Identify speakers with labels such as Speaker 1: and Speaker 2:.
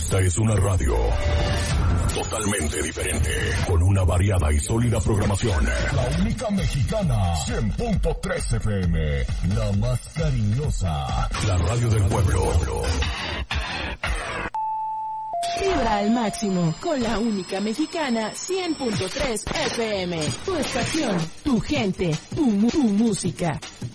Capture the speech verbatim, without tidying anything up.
Speaker 1: Esta es una radio totalmente diferente, con una variada y sólida programación.
Speaker 2: La única mexicana, cien punto tres F M, la más cariñosa.
Speaker 1: La radio del pueblo.
Speaker 3: Vibra al máximo con la única mexicana cien punto tres F M. Tu estación, tu gente, tu, tu música.